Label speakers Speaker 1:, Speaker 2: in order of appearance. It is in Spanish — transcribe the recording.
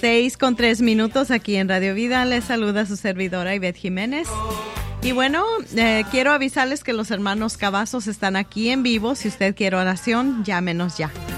Speaker 1: 6:03 aquí en Radio Vida. Les saluda su servidora Ivette Jiménez. Y bueno, quiero avisarles que los hermanos Cavazos están aquí en vivo. Si usted quiere oración, llámenos ya.